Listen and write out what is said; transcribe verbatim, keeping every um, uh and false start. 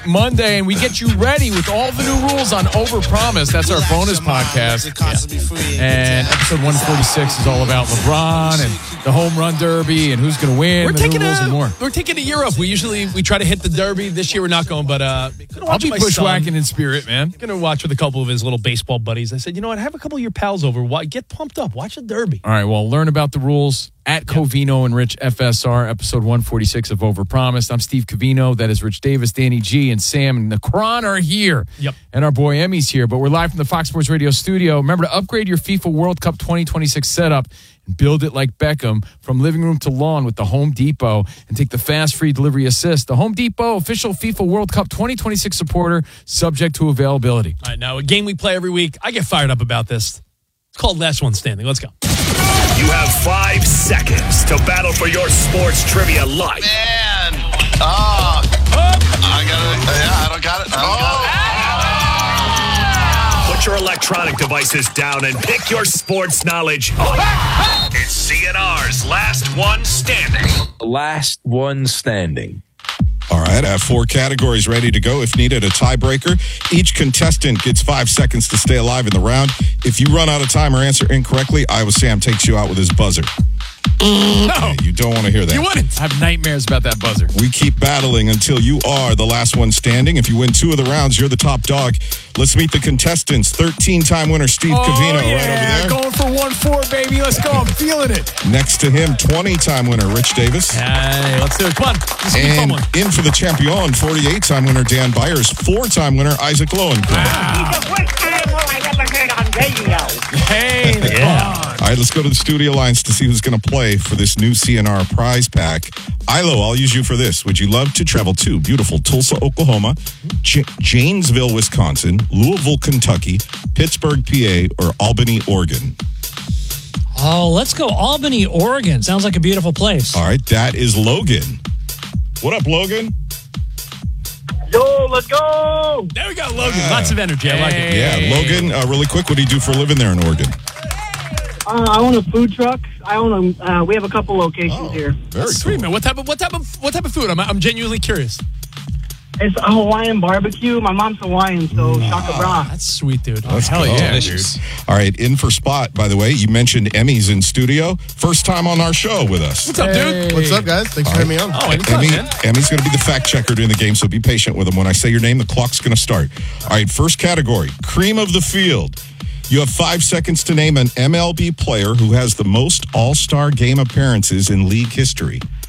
Monday, and we get you ready with all the new rules on Overpromise. That's our bonus podcast. Yeah. And episode one forty-six is all about LeBron and the home run derby and who's going to win. We're the taking new rules a and more. we're taking a year off. We usually we try to hit the derby. This year we're not going, but uh, I'll be bushwhacking in spirit, man. Gonna watch with a couple of his little baseball buddies. I said, you know what? Have a couple of your pals over. Why- Get pumped up. Watch the derby. All right, well, learn about the rules at Covino and Rich F S R, episode one forty-six of Overpromised. I'm Steve Covino. That is Rich Davis, Danny G, and Sam and Necron are here. Yep. And our boy Emmy's here. But we're live from the Fox Sports Radio studio. Remember to upgrade your FIFA World Cup twenty twenty-six setup and build it like Beckham from living room to lawn with the Home Depot and take the fast free delivery assist. The Home Depot, official FIFA World Cup twenty twenty-six supporter, subject to availability. All right, now a game we play every week. I get fired up about this. It's called Last One Standing. Let's go. You have five seconds to battle for your sports trivia life. Man. Oh. I got it. Yeah, I don't got it. I don't got it. Put your electronic devices down and pick your sports knowledge. It's C N R's Last One Standing. Last one standing. All right, I have four categories ready to go. If needed, a tiebreaker. Each contestant gets five seconds to stay alive in the round. If you run out of time or answer incorrectly, Iowa Sam takes you out with his buzzer. No. You don't want to hear that. You wouldn't. I have nightmares about that buzzer. We keep battling until you are the last one standing. If you win two of the rounds, you're the top dog. Let's meet the contestants. thirteen-time winner Steve Oh, Covino yeah. right over there. Going for one four, baby. Let's go. I'm feeling it. Next to him, twenty-time winner Rich Davis. Hey, let's do it. Come on. This will be a fun And one. in for the champion, forty-eight-time winner Dan Byers, four-time winner Isaac Lowenkron. The first time I ever heard on radio. Hey, Yeah. All right, let's go to the studio lines to see who's going to play for this new C N R prize pack. Ilo, I'll use you for this. Would you love to travel to beautiful Tulsa, Oklahoma, J- Janesville, Wisconsin, Louisville, Kentucky, Pittsburgh, P A, or Albany, Oregon? Oh, let's go Albany, Oregon. Sounds like a beautiful place. All right, that is Logan. What up, Logan? Yo, let's go. There we go, Logan. Lots of energy. I like it. Yeah, Logan, uh, really quick, what do you do for a living there in Oregon? Uh, I own a food truck. I own a. Uh, we have a couple locations here. Very That's sweet, cool. man. What type of what type of what type of food? I'm I'm genuinely curious. It's a Hawaiian barbecue. My mom's Hawaiian, so shaka bra. That's sweet, dude. Let's hell go. yeah, Delicious. All right, in for Spot, by the way. You mentioned Emmy's in studio. First time on our show with us. What's up, dude? What's up, guys? Thanks for having me on. Oh, anytime, Emmy, man. Emmy's going to be the fact checker during the game, so be patient with him. When I say your name, the clock's going to start. All right, first category, cream of the field. You have five seconds to name an M L B player who has the most all-star game appearances in league history.